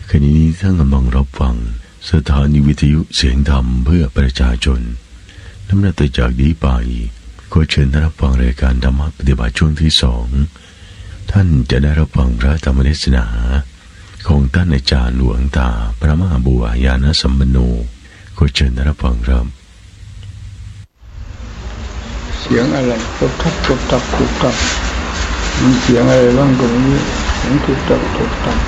ขณะนี้ท่านกำลังรับฟังสถานีวิทยุเสียงธรรมเพื่อประชาชนลำดับต่อจากนี้ไปขอเชิญท่านรับฟังรายการธรรมะปฏิบัติช่วงที่2ท่านจะได้รับฟังพระธรรมเทศนาของท่านอาจารย์หลวงตาพระมหาบัวยานสัมปันโนขอเชิญท่านรับฟังครับเสียงอะไรตุบตับตุบตับตุบตับมีเสียงอะไรบ้างตรงนี้เสียงตุบตับตุบตับ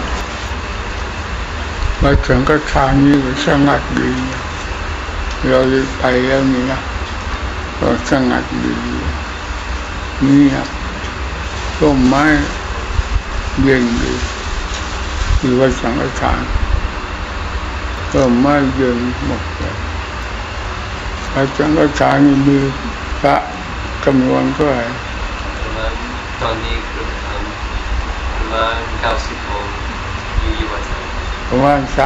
มาถึงก็ทางนี้ก็สงัดดีเราไปแล้วนี่นะก็สงัดดีนี่ครับต้นไม้เย็นดีคือว่าสังฆทานต้นไม้เย็นหมดเลยแล้วสังฆทานมีพระจำนวนเท่าไหร่ตอนนี้คือประมาณ90 องค์อยู่วัดประมาณ30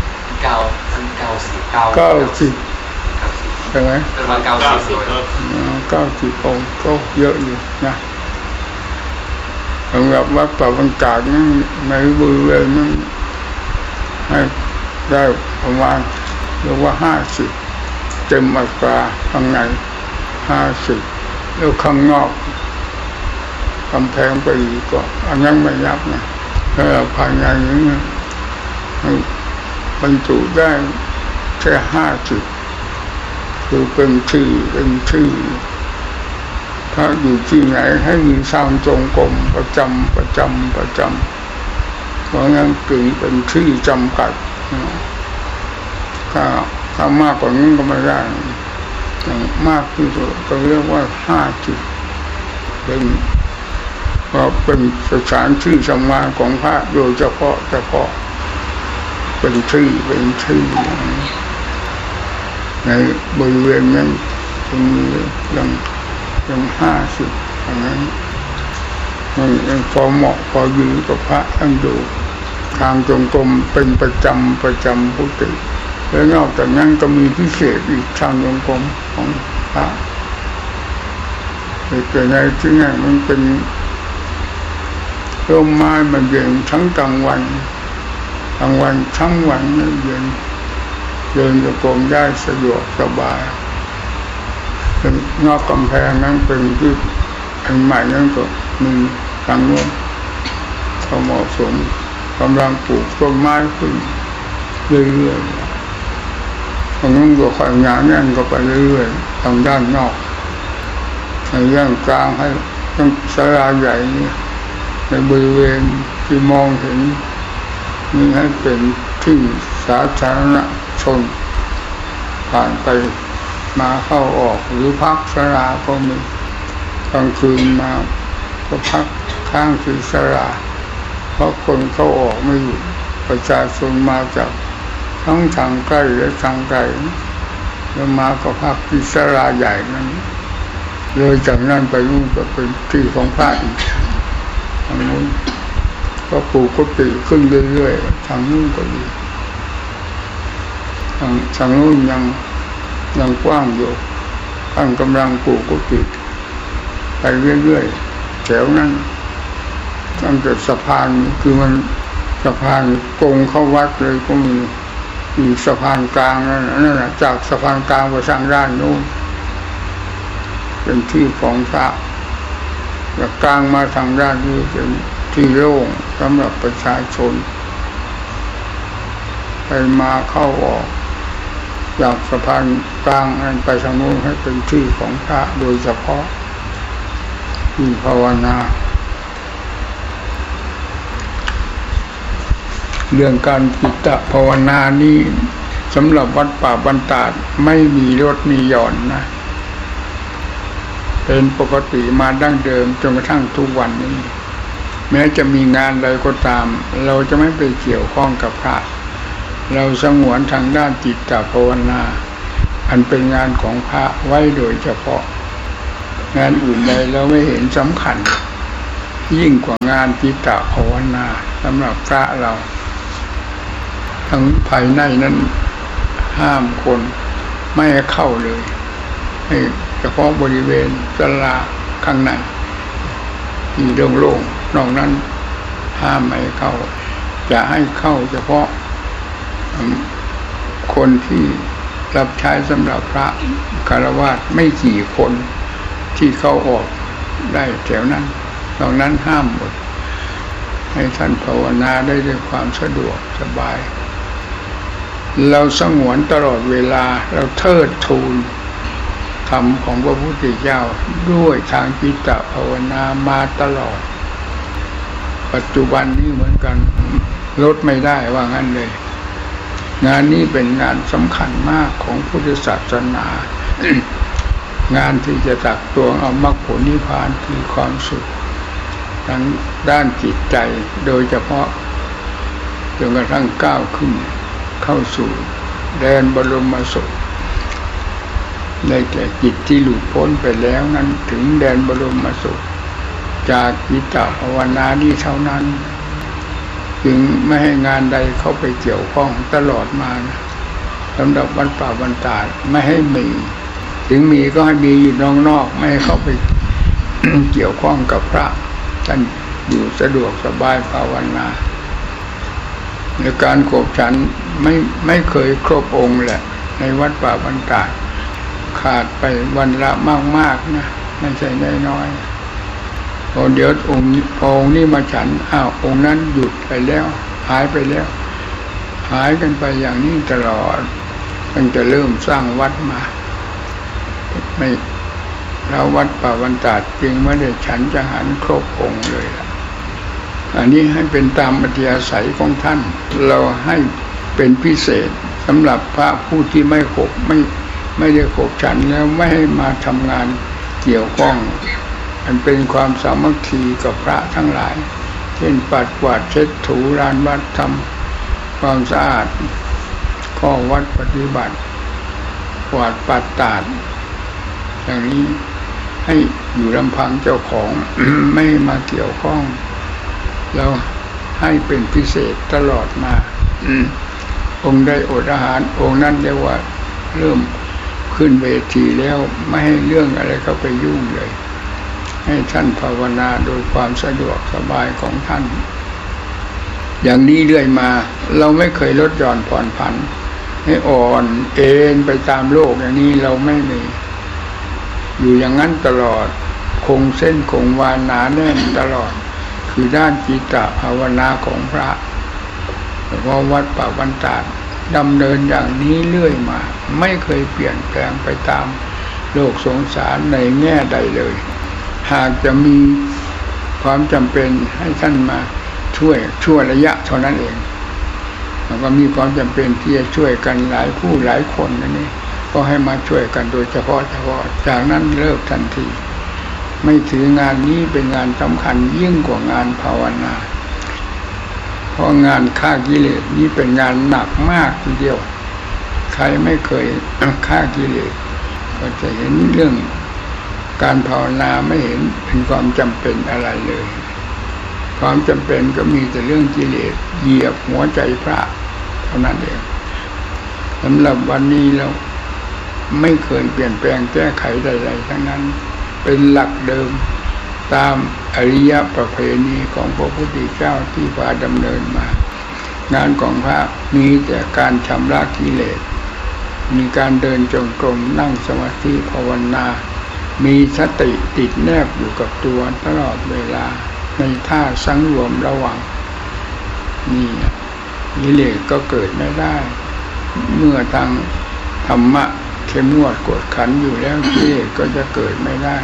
ใช่ไหมประมาณ90 องค์ก็เยอะอยู่นะสำหรับวัดป่าบรรจาคนั้นในบริเวณนั้นให้ได้ประมาณเรียกว่า50เต็มอัตราข้างใน50แล้วข้างนอกกำแพงไปอีกก็อันนั้นไม่ยับนะถ้าภายในนี้บรรจุได้แค่50คือเป็นชื่อถ้าอยู่ที่ไหนให้มีสร้างจงกรมประจำเพราะงั้นถึงเป็นชื่อจำกัดถ้ามากกว่านั้นก็ไม่ได้มากที่สุดก็เรียกว่า50เป็นสถานชื่อสำคัญของพระโดยเฉพาะเป็นชื่อในบริเวณนั้นมียัง50อันนั้นมันพอเหมาะพอดีกับพระท่านอยู่ทางจงกรมเป็นประจำพุทธิแล้วนอกจากนั้นก็มีพิเศษอีกทางจงกรมของพระแต่ในที่นั้นมันเป็นร่มไม้มันเย็นทั้งกลางวันทั้งวันนี่เย็นเดินจงกรมได้สะดวกสบายเป็นนอกกำแพงนั้นเป็นที่อันใหม่นั้นก็มีทางโน้นก็เหมาะสมกำลังปลูกต้นไม้ขึ้นเรื่อยๆทางโน้นก็ค่อยงานนั่นก็ไปเรื่อยๆทางด้านนอกในด้านกลางให้ทั้งศาลาใหญ่ในบริเวณที่มองเห็นนี่ให้เป็นที่สาธารณชนผ่านไปมาเข้าออกหรือพักศาลาก็มีกลางคืนมาก็พักข้างที่ศาลาเพราะคนเข้าออกไม่อยู่ประชาชนมาจากทั้งทางใกล้และทางไกลแล้วมาก็พักที่ศาลาใหญ่นั้นเลยจากนั้นไปนู่นก็เป็นที่ของพระอีกทางนู้นก็ปลูกกุฏิขึ้นเรื่อยๆทางนู้นก็ดีทางนู้นยังกว้างอยู่ท่านกำลังปลูกกุฏิไปเรื่อยๆแถวนั้นตั้งแต่สะพานคือมันสะพานตรงเข้าวัดเลยก็มีสะพานกลางนั่นแหละจากสะพานกลางไปทางด้านโน้นเป็นที่ของพระแล้วกลางมาทางด้านนี้เป็นที่โล่งสำหรับประชาชนไปมาเข้าออกจากสะพานกลางไปทางโน้นให้เป็นที่ของพระโดยเฉพาะที่ภาวนาเรื่องการจิตภาวนานี้สำหรับวัดป่าบรรดาไม่มีลดมีหย่อนนะเป็นปกติมาดั้งเดิมจนกระทั่งทุกวันนี้แม้จะมีงานอะไรก็ตามเราจะไม่ไปเกี่ยวข้องกับพระเราสงวนทางด้านจิตภาวนาอันเป็นงานของพระไว้โดยเฉพาะงานอื่นใดเราไม่เห็นสำคัญยิ่งกว่างานจิตภาวนาสำหรับพระเราทั้งภายในนั้นห้ามคนไม่ให้เข้าเลยให้เฉพาะบริเวณศาลาข้างในที่โล่งๆนอกนั้นห้ามไม่ให้เข้าจะให้เข้าเฉพาะคนที่รับใช้สำหรับพระคฤหัสถ์ไม่กี่คนที่เข้าออกได้แถวนั้นนอกนั้นห้ามหมดให้ท่านภาวนาได้ด้วยความสะดวกสบายเราสงวนตลอดเวลาเราเทิดทูนธรรมของพระพุทธเจ้าด้วยทางจิตภาวนามาตลอดปัจจุบันนี้เหมือนกันลดไม่ได้ว่างั้นเลยงานนี้เป็นงานสำคัญมากของพุทธศาสนา งานที่จะตักตวงเอามรรคผลนิพพานคือความสุขทางด้านจิตใจโดยเฉพาะจนกระทั่งก้าวขึ้นเข้าสู่แดนบรมสุขได้แก่จิตที่หลุดพ้นไปแล้วนั้นถึงแดนบรมสุขจากจิตภาวนานี้เท่านั้นจึงไม่ให้งานใดเข้าไปเกี่ยวข้องตลอดมานะสำหรับวัดป่าบรรดาไม่ให้มีถึงมีก็ให้มีอยู่นอกๆไม่ให้เข้าไป เกี่ยวข้องกับพระท่านอยู่สะดวกสบายภาวนาในการขบฉันไม่เคยครบองค์แหละในวัดป่าบรรดาขาดไปวันละมากๆนะไม่ใช่น้อยๆพอเดี๋ยวองค์นี้มาฉันองค์นั้นหยุดไปแล้วหายไปแล้วหายกันไปอย่างนี้ตลอดตั้งแต่เริ่มสร้างวัดมาไม่แล้ววัดป่าบรรดาจึงไม่ได้ฉันจังหันครบองค์เลยล่ะอันนี้ให้เป็นตามอัธยาศัยของท่านเราให้เป็นพิเศษสำหรับพระผู้ที่ไม่ได้ขบฉันแล้วไม่ให้มาทำงานเกี่ยวข้องมันเป็นความสามัคคีกับพระทั้งหลายเช่นปัดกวาดเช็ดถูลานวัดทำความสะอาดข้อวัดปฏิบัติกวาดปัดตาดอย่างนี้ให้อยู่ลำพังเจ้าของ ไม่มาเกี่ยวข้องเราให้เป็นพิเศษตลอดมาองค์ได้อดอาหารองค์นั้นเรียกว่าเริ่มขึ้นเวทีแล้วไม่ให้เรื่องอะไรเข้าไปยุ่งเลยให้ท่านภาวนาโดยความสะดวกสบายของท่านอย่างนี้เรื่อยมาเราไม่เคยลดหย่อนผ่อนผันให้อ่อนเอ็นไปตามโลกอย่างนี้เราไม่มีอยู่อย่างนั้นตลอดคงเส้นคงวาหนาแน่นตลอดคือด้านจิตภาวนาของพระแต่ว่าวัดป่าบรรดาดำเนินอย่างนี้เรื่อยมาไม่เคยเปลี่ยนแปลงไปตามโลกสงสารในแง่ใดเลยหากจะมีความจำเป็นให้ท่านมาช่วยระยะเท่านั้นเองแล้วก็มีความจำเป็นที่จะช่วยกันหลายผู้หลายคนนี่ก็ให้มาช่วยกันโดยเฉพาะจากนั้นเลิกทันทีไม่ถืองานนี้เป็นงานสำคัญยิ่งกว่างานภาวนาเพราะงานฆ่ากิเลสนี้เป็นงานหนักมากทีเดียวใครไม่เคยฆ่ากิเลสก็จะเห็นเรื่องการภาวนาไม่เห็นเป็นความจำเป็นอะไรเลยความจำเป็นก็มีแต่เรื่องกิเลสเหยียบหัวใจพระเท่านั้นเองสำหรับวันนี้เราไม่เคยเปลี่ยนแปลงแก้ไขใดๆทั้งนั้นเป็นหลักเดิมตามอริยประเพณีของพระพุทธเจ้าที่พาดำเนินมางานของพระมีแต่การชำระกิเลสมีการเดินจงกรมนั่งสมาธิภาวนามีสติติดแนบอยู่กับตัวตลอดเวลาในท่าสังรวมระวังนี่กิเลสก็เกิดไม่ได้เมื่อทางธรรมะเข้มงวดกวดขันอยู่แล้วกิเลสก็จะเกิดไม่ได้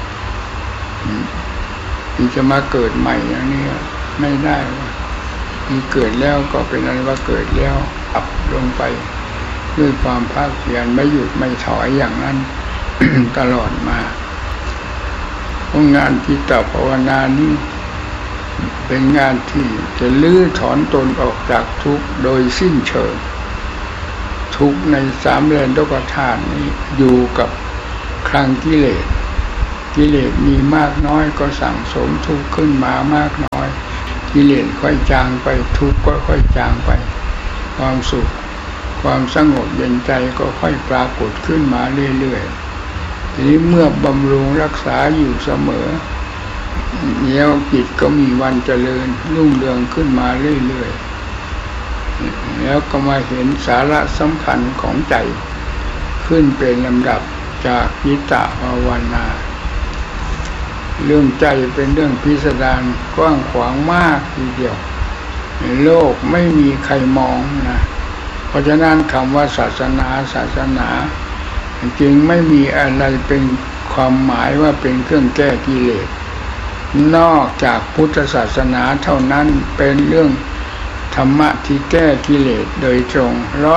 ที่จะมาเกิดใหม่อย่างนี้ไม่ได้ว่ามีเกิดแล้วก็เป็นอะไรว่าเกิดแล้วอับลงไปด้วยความภาคเพียรไม่หยุดไม่ถอยอย่างนั้น ตลอดมาเพราะงานจิตภาวนานี้เป็นงานที่จะลื้อถอนตนออกจากทุกข์โดยสิ้นเชิงทุกข์ในสามแดนโลกธาตุนี้อยู่กับคลังกิเลสมีมากน้อยก็สั่งสมทุกข์ขึ้นมามากน้อยกิเลสค่อยจางไปทุกข์ก็ค่อยจางไปความสุขความสงบเย็นใจก็ค่อยปรากฏขึ้นมาเรื่อยๆทีนี้เมื่อบำรุงรักษาอยู่เสมอแล้วจิตก็มีวันเจริญรุ่งเรืองขึ้นมาเรื่อยๆแล้วก็มาเห็นสาระสำคัญของใจขึ้นเป็นลำดับจากจิตตภาวนาเรื่องใจเป็นเรื่องพิสดารกว้างขวางมากทีเดียวในโลกไม่มีใครมองนะเพราะฉะนั้นคำว่าศาสนาจริงไม่มีอะไรเป็นความหมายว่าเป็นเครื่องแก้กิเลสนอกจากพุทธศาสนาเท่านั้นเป็นเรื่องธรรมะที่แก้กิเลสโดยตรง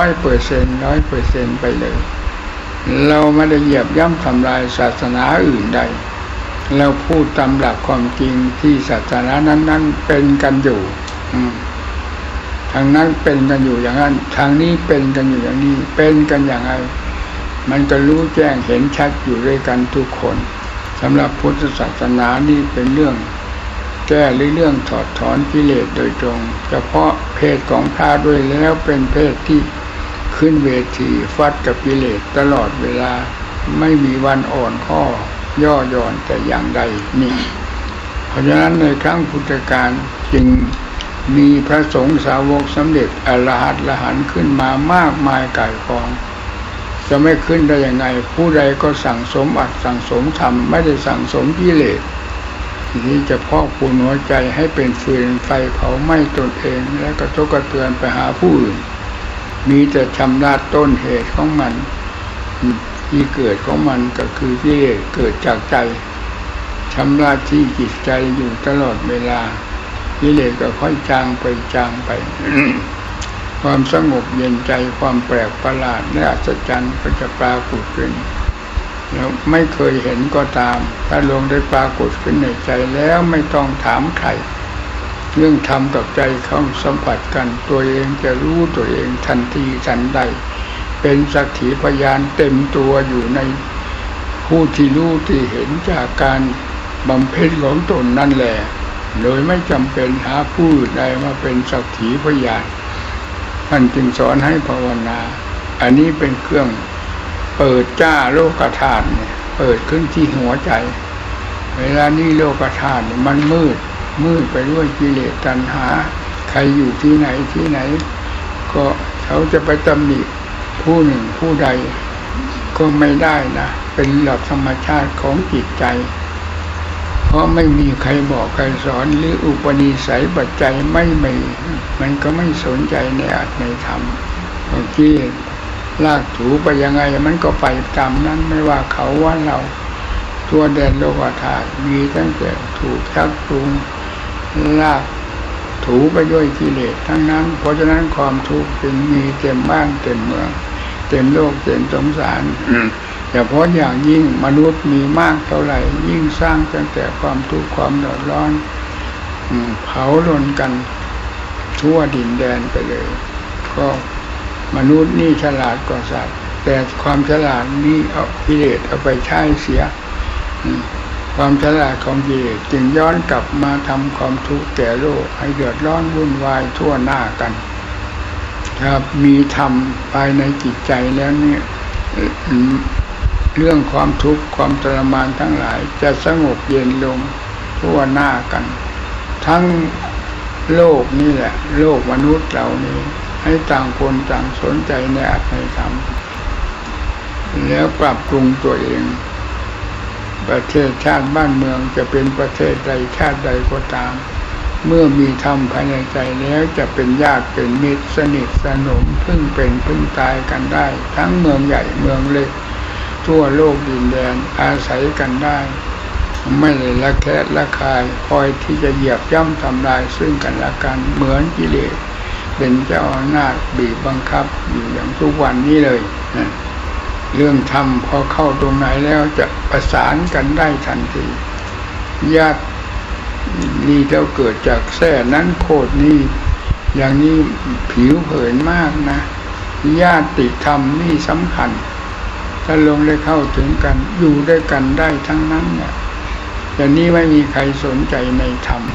100% ไปเลยเราไม่ได้เหยียบย่ำทำลายศาสนาอื่นใดเราพูดตามหลักความจริงที่ศาสนานั้นเป็นกันอยู่ทางนั้นเป็นกันอยู่อย่างนั้นทางนี้เป็นกันอยู่อย่างนี้เป็นกันอย่างไรมันก็รู้แจ้งเห็นชัดอยู่ด้วยกันทุกคนสำหรับพุทธศาสนานี่เป็นเรื่องแก้หรือเรื่องถอดถอนกิเลสโดยตรงเฉพาะเพศของพระด้วยแล้วเป็นเพศที่ขึ้นเวทีฟัดกับกิเลสตลอดเวลาไม่มีวันอ่อนข้อย่อหย่อนแต่อย่างใดนี่เพราะฉะนั้นในครั้งพุทธกาลจึงมีพระสงฆ์สาวกสำเร็จอรหันต์ขึ้นมามากมายก่ายกองจะไม่ขึ้นได้ยังไงผู้ใดก็สั่งสมอัตสั่งสมธรรมไม่ได้สั่งสมกิเลสที่จะพอกพูนหัวใจให้เป็นฟืนไฟเผาไหม้ตนเองและกระทบกระเทือนไปหาผู้อื่นมีแต่ชำระต้นเหตุของมันที่เกิดของมันก็คือกิเลสเกิดจากใจชำระที่จิตใจอยู่ตลอดเวลากิเลสก็ค่อยจางไป ความสงบเย็นใจความแปลกประหลาดและอัศจรรย์ก็จะปรากฏขึ้นแล้วไม่เคยเห็นก็ตามถ้าลงได้ปรากฏขึ้นในใจแล้วไม่ต้องถามใครเรื่องธรรมกับใจเข้าสัมผัสกันตัวเองจะรู้ตัวเองทันทีทันใดเป็นสักขีพยานเต็มตัวอยู่ในผู้ที่รู้ที่เห็นจากการบำเพ็ญของตนนั่นแหละโดยไม่จำเป็นหาผู้ใดมาเป็นสักขีพยานท่านจึงสอนให้ภาวนาอันนี้เป็นเครื่องเปิดจ้าโลกธาตุเนี่ยเปิดขึ้นที่หัวใจเวลานี้โลกธาตุมันมืดไปด้วยกิเลสตัณหาใครอยู่ที่ไหนก็เขาจะไปตำหนิผู้หนึ่งผู้ใดก็ไม่ได้นะเป็นหลักธรรมชาติของจิตใจเพราะไม่มีใครบอกใครสอนหรืออุปนิสัยปัจจัยไม่มีมันก็ไม่สนใจในอัตในธรรมกิเลสลากถูไปยังไงมันก็ไปตามนั้นไม่ว่าเขาว่าเราทั่วแดนโลกธาตุมีตั้งแต่ถูกชักจูงลากถูไปด้วยกิเลสทั้งนั้นเพราะฉะนั้นความทุกข์จึงมีเต็มบ้านเต็มเมืองเต็มโลกเต็มสงสารแต่เพราะอย่างยิ่งมนุษย์มีมากเท่าไหร่ยิ่งสร้างตั้งแต่ความทุกข์ความเดือดร้อนเผาลนกันทั่วดินแดนไปเลยก็มนุษย์นี่ฉลาดกว่าสัตว์แต่ความฉลาดนี้เอากิเลสเอาไปใช้เสียความฉลาดของกิเลสจึงย้อนกลับมาทำความทุกข์แก่โลกให้เดือดร้อนวุ่นวายทั่วหน้ากันครับมีธรรมภายในจิตใจแล้วเนี่ยเรื่องความทุกข์ความทรมานทั้งหลายจะสงบเย็นลงทั่วหน้ากันทั้งโลกนี่แหละโลกมนุษย์เรานี้ให้ต่างคนต่างสนใจในอัตในธรรมแล้วปรับปรุงตัวเองประเทศชาติบ้านเมืองจะเป็นประเทศใดชาติใดก็ตามเมื่อมีธรรมภายในใจแล้วจะเป็นญาติเป็นมิตรสนิทสนมพึ่งเป็นพึ่งตายกันได้ทั้งเมืองใหญ่เมืองเล็กทั่วโลกดินแดนอาศัยกันได้ไม่ได้ละแคะละคายคอยที่จะเหยียบย่ำทำลายซึ่งกันและกันเหมือนกิเลสเป็นเจ้าอำนาจบีบบังคับอยู่อย่างทุกวันนี้เลยเรื่องธรรมพอเข้าตรงไหนแล้วจะประสานกันได้ทันทีญาตินี่เราเกิดจากแท้นั้นโคตรนี้อย่างนี้ผิวเผินมากนะญาติธรรมนี่สำคัญถ้าลงได้เข้าถึงกันอยู่ด้วยกันได้ทั้งนั้นเนี่ยแต่นี้ไม่มีใครสนใจในธรรม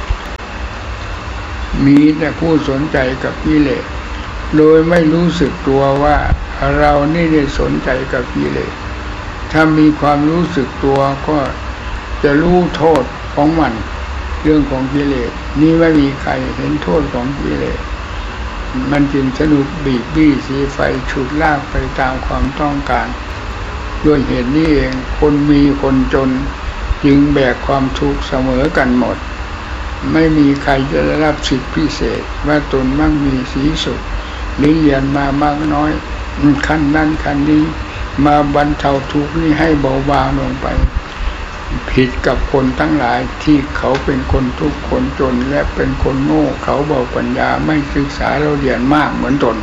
มีแต่ผู้สนใจกับกิเลสโดยไม่รู้สึกตัวว่าเรานี่ได้สนใจกับกิเลสถ้ามีความรู้สึกตัวก็จะรู้โทษของมันเรื่องของกิเลสนี่ไม่มีใครเห็นโทษของกิเลสมันจึงสนุกบีบบี้สีไฟฉุดลากไปตามความต้องการด้วยเหตุนี้เองคนมีคนจนจึงแบกความทุกข์เสมอกันหมดไม่มีใครจะได้รับสิทธิพิเศษว่าตนมั่งมีสีสุดหรือเรียนมามากน้อยขั้นนั้นขั้นนี้มาบรรเทาทุกข์นี้ให้เบาบางลงไปผิดกับคนทั้งหลายที่เขาเป็นคนทุกข์คนจนและเป็นคนโง่เขาเบาปัญญาไม่ศึกษาเราเรียนมากเหมือนตน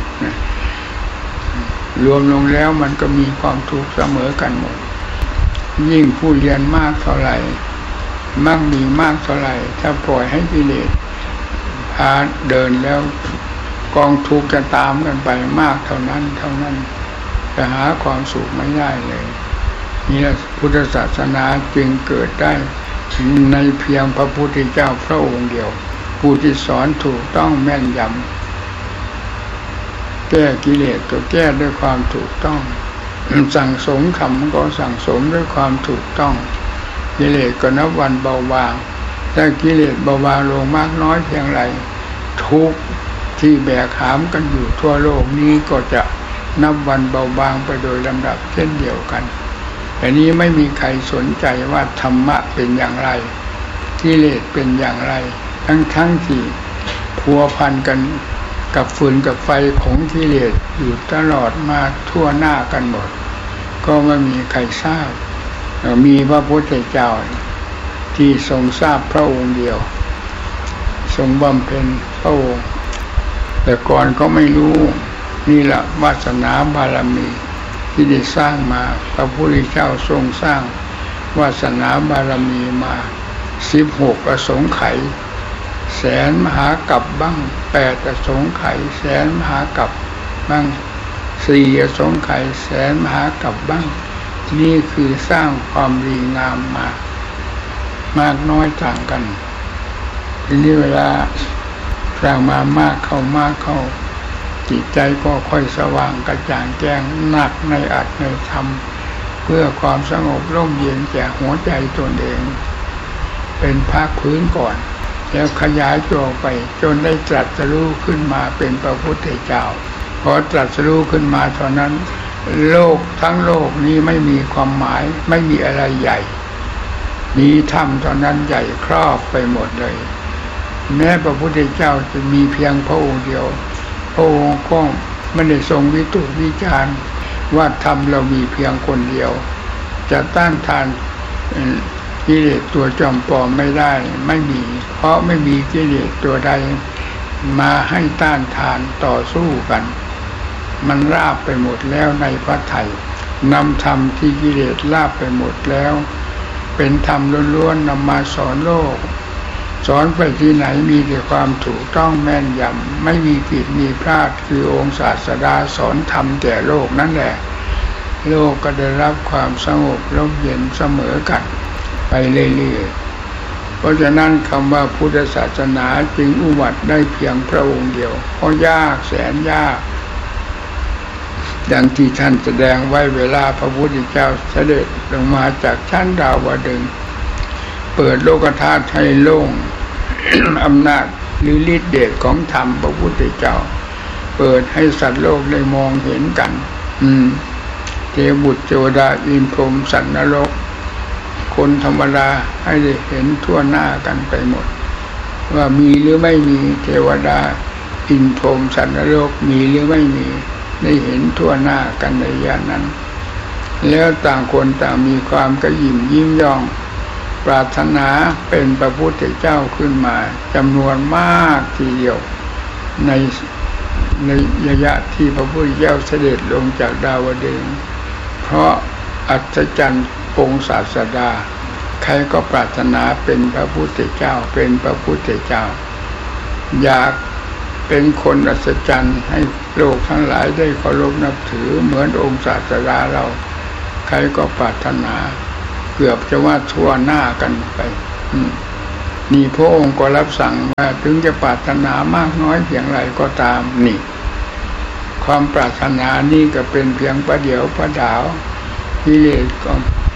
รวมลงแล้วมันก็มีความทุกข์เสมอกันหมดยิ่งผู้เรียนมากเท่าไหร่มั่งมีมากเท่าไหร่ถ้าปล่อยให้กิเลสพาเดินแล้วกองทุกข์จะตามกันไปมากเท่านั้นจะหาความสุขไม่ได้เลยนี่แหละพุทธศาสนาจึงเกิดได้ในเพียงพระพุทธเจ้าพระองค์เดียวผู้ที่สอนถูกต้องแม่นยำแก้กิเลสก็แก้ด้วยความถูกต้องสั่งสมคำก็สั่งสมด้วยความถูกต้องกิเลสก็นับวันเบาบางถ้ากิเลสเบาบางลงมากน้อยเพียงไรทุกข์ที่แบกหามกันอยู่ทั่วโลกนี้ก็จะนับวันเบาบางไปโดยลำดับเช่นเดียวกันแต่นี้ไม่มีใครสนใจว่าธรรมะเป็นอย่างไรกิเลสเป็นอย่างไรทั้งที่พัวพันกันกับฟืนกับไฟของกิเลสอยู่ตลอดมาทั่วหน้ากันหมดก็ไม่มีใครทราบมีพระพุทธเจ้าที่ทรงทราบพระองค์เดียวทรงบำเพ็ญพระองค์แต่ก่อนก็ไม่รู้นี่แหละวาสนาบารมีที่ได้สร้างมาพระพุทธเจ้าทรงสร้างวาสนาบารมีมา16อสงไขยแสนมหากัปบ้าง8อสงไขยแสนมหากัปบ้าง4อสงไขยแสนมหากัปบ้างนี่คือสร้างความดีงามมามากน้อยต่างกันทีนี้เวลาสร้างมามากเข้าจิตใจก็ค่อยสว่างกระจ่างแจ้งหนักในอัตในธรรมเพื่อความสงบร่มเย็นแก่หัวใจตนเองเป็นภาคพื้นก่อนแล้วขยายตัวไปจนได้ตรัสรู้ขึ้นมาเป็นพระพุทธเจ้าพอตรัสรู้ขึ้นมาเท่านั้นโลกทั้งโลกนี้ไม่มีความหมายไม่มีอะไรใหญ่มีธรรมเท่านั้นใหญ่ครอบไปหมดเลยแม้พระพุทธเจ้าจะมีเพียงพระองค์เดียวพระองค์ก็ไม่ได้ทรงวิตกวิจารณ์ว่าธรรมเรามีเพียงคนเดียวจะต้านทานกิเลสตัวจอมปลอมไม่ได้ไม่มีเพราะไม่มีกิเลสตัวใดมาให้ต้านทานต่อสู้กันมันราบไปหมดแล้วในพระทัยนำธรรมที่กิเลสราบไปหมดแล้วเป็นธรรมล้วนๆนำมาสอนโลกสอนไปที่ไหนมีแต่ความถูกต้องแม่นยำไม่มีผิดมีพลาดคือองค์ศาสดาสอนธรรมแก่โลกนั่นแหละโลกก็ได้รับความสงบร่มเย็นเสมอกันไปเรื่อยๆเพราะฉะนั้นคำว่าพุทธศาสนาจึงอุบัติได้เพียงพระองค์เดียวเพราะยากแสนยากดังที่ท่านแสดงไว้เวลาพระพุทธเจ้าเสด็จลงมาจากชั้นดาวดึงส์เปิดโลกธาตุให้โล่ง อำนาจหรือฤทธิเดชของธรรมพระพุทธเจ้าเปิดให้สัตว์โลกได้มองเห็นกันเทวบุตรเทวดาอินทร์พรหมสัตว์นรกคนธรรมดาให้ได้เห็นทั่วหน้ากันไปหมดว่ามีหรือไม่มีเทวดาอินทร์พรหมสัตว์นรกมีหรือไม่มีได้เห็นทั่วหน้ากันในยามนั้นแล้วต่างคนต่างมีความกระหยิ่มยิ้มย่องปรารถนาเป็นพระพุทธเจ้าขึ้นมาจำนวนมากทีเดียวในระยะที่พระพุทธเจ้าเสด็จลงจากดาวดึงส์เพราะอัศจรรย์องค์ศาสดาใครก็ปรารถนาเป็นพระพุทธเจ้าเป็นพระพุทธเจ้าอยากเป็นคนอัศจรรย์ให้โลกทั้งหลายได้เคารพนับถือเหมือนองค์ศาสดาเราใครก็ปรารถนาเกือบจะว่าทั่วหน้ากันไปนี่พระองค์ก็รับสั่งว่าถึงจะปรารถนามากน้อยเพียงไรก็ตามนี่ความปรารถนานี่ก็เป็นเพียงประเดี๋ยวประดาวกิเลสก็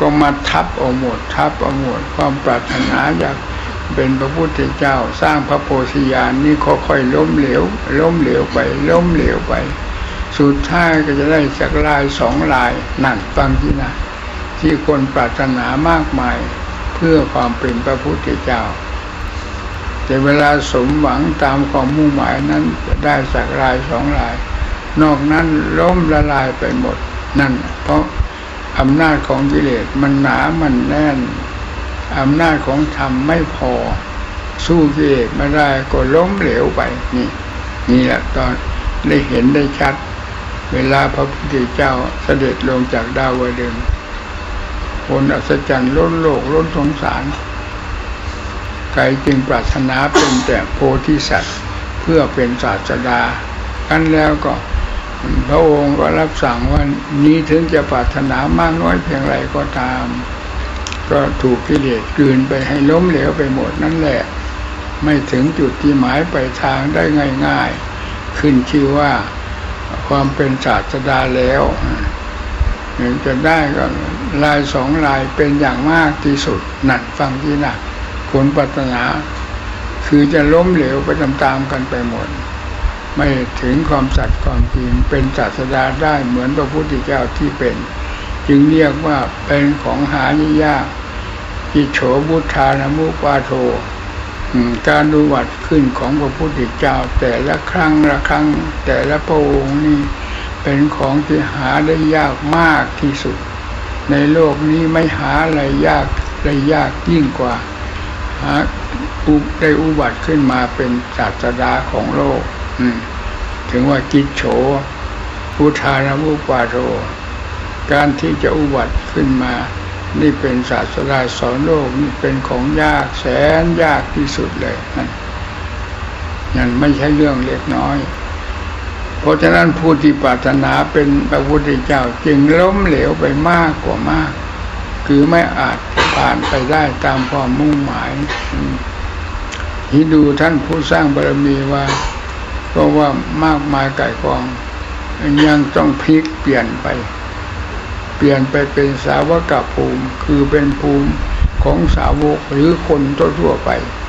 ก็มาทับเอาหมดความปรารถนาอยากเป็นพระพุทธเจ้าสร้างพระโพธิญาณนี่ค่อยๆล้มเหลวไปสุดท้ายก็จะได้สักลายสองลายนั่นฟังที่นะที่คนปรารถนามากมายเพื่อความเป็นพระพุทธเจ้าแต่เวลาสมหวังตามความมุ่งหมายนั้นจะได้สักลายสองลายนอกนั้นล้มละลายไปหมดนั่นเพราะอำนาจของกิเลสมันหนามันแน่นอำนาจของธรรมไม่พอสู้กิเลสไม่ได้ก็ล้มเหลวไปนี่แหละตอนได้เห็นได้ชัดเวลาพระพุทธเจ้าเสด็จลงจากดาวดึงส์คนอัศจรรย์ล้นโลกล้นสงสารใครจึงปรารถนาเป็นแต่โพธิสัตว์เพื่อเป็นศาสดาขั้นแล้วก็พระองค์ก็รับสั่งว่านี้ถึงจะปรารถนามากน้อยเพียงไรก็ตามก็ถูกกิเลสกลืนไปให้ล้มเหลวไปหมดนั่นแหละไม่ถึงจุดที่หมายปลายทางได้ง่ายๆขึ้นชื่อว่าความเป็นศาสดาแล้วจะได้ก็ลายสองลายเป็นอย่างมากที่สุดนั่นฟังที่นะผลปรารถนาคือจะล้มเหลวไปตามๆกันไปหมดไม่ถึงความสัตย์ความจริงเป็นศาสดาได้เหมือนพระพุทธเจ้าที่เป็นจึงเรียกว่าเป็นของหายากอิโฉบุทธานามุปาโทการอุบัติขึ้นของพระพุทธเจ้าแต่ละครั้งแต่ละพระองค์นี่เป็นของที่หาได้ยากมากที่สุดในโลกนี้ไม่หาอะไรยากยิ่งกว่าได้อุบัติขึ้นมาเป็นศาสดาของโลกถึงว่ากิจโฉพุทธานามุปาโทการที่จะอุบัติขึ้นมานี่เป็นศาสดาสอนโลกนี่เป็นของยากแสนยากที่สุดเลยนั่นไม่ใช่เรื่องเล็กน้อยเพราะฉะนั้นผู้ที่ปรารถนาเป็นพระพุทธเจ้าจึงล้มเหลวไปมากกว่ามากคือไม่อาจผ่านไปได้ตามความมุ่งหมายที่ดูท่านผู้สร้างบารมีว่าเพราะว่ามากมายก่ายกองยังต้องพลิกเปลี่ยนไปเป็นสาวกภูมิคือเป็นภูมิของสาวกหรือคนทั่วๆไป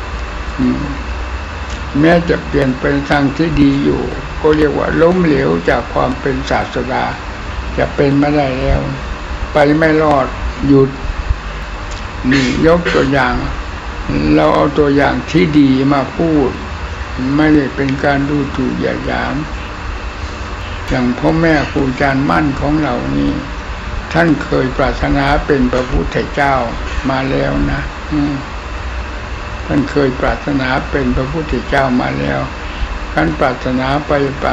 แม้จะเปลี่ยนเป็นทางที่ดีอยู่ก็เรียกว่าล้มเหลวจากความเป็นศาสดาจะเป็นไม่ได้แล้วไปไม่รอดหยุดนี่ยกตัวอย่างเราเอาตัวอย่างที่ดีมาพูดไม่ได้เป็นการดูถูกเหยียดหยามอย่างพ่อแม่ครูอาจารย์มั่นของเรานี่ท่านเคยปรารถนาเป็นพระพุทธเจ้ามาแล้วนะท่านเคยปรารถนาเป็นพระพุทธเจ้ามาแล้วการปรารถนาไป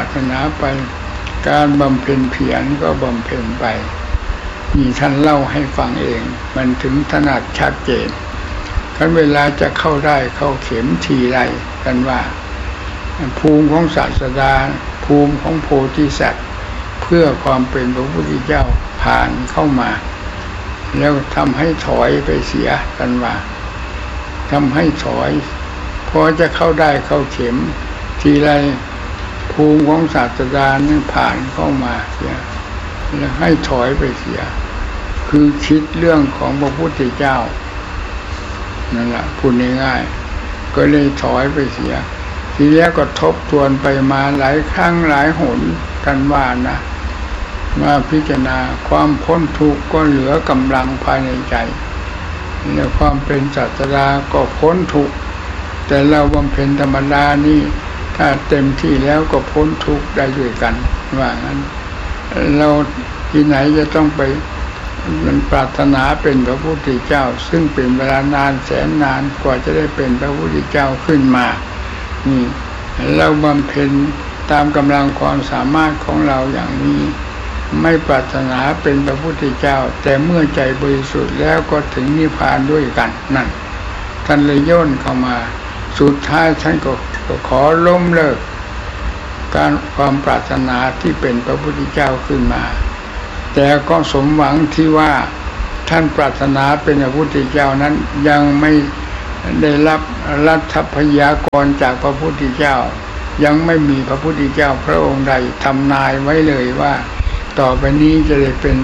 การบำเพ็ญเพียรก็บำเพ็ญไปนี่ท่านเล่าให้ฟังเองมันถึงถนัดชัดเจนขั้นเวลาจะเข้าได้เข้าเข็มทีไรกันว่าภูมิของศาสดาภูมิของโพธิสัตว์เพื่อความเป็นพระพุทธเจ้าผ่านเข้ามาแล้วทำให้ถอยไปเสียกันว่าทำให้ถอยพอจะเข้าได้เข้าเข็มทีไรภูมิของศาสดานั้นผ่านเข้ามาเสียแล้วให้ถอยไปเสียคือคิดเรื่องของพระพุทธเจ้านั่นแหละพูดง่ายๆก็เลยถอยไปเสียทีนี้ก็ทบทวนไปมาหลายครั้งหลายหนกันว่านะมาพิจารณาความพ้นทุกข์ก็เหลือกำลังภายในใจแล้วความเป็นศาสดาก็พ้นทุกข์แต่เราบำเพ็ญธรรมดานี่ถ้าเต็มที่แล้วก็พ้นทุกข์ได้ด้วยกันว่างั้นเราที่ไหนจะต้องไปมันปรารถนาเป็นพระพุทธเจ้าซึ่งเป็นเวลานานแสนนานกว่าจะได้เป็นพระพุทธเจ้าขึ้นมานี่เราบำเพ็ญตามกำลังความสามารถของเราอย่างนี้ไม่ปรารถนาเป็นพระพุทธเจ้าแต่เมื่อใจบริสุทธิ์แล้วก็ถึงนิพพานด้วยกันนั่นท่านเลยย่นเข้ามาสุดท้ายท่านก็ขอล้มเลิกการความปรารถนาที่เป็นพระพุทธเจ้าขึ้นมาแต่ก็สมหวังที่ว่าท่านปรารถนาเป็นพระพุทธเจ้านั้นยังไม่ได้รับรัฐพยากรจากพระพุทธเจ้ายังไม่มีพระพุทธเจ้าพระองค์ใดทำนายไว้เลยว่าต่อไปนี้จะได้เป็น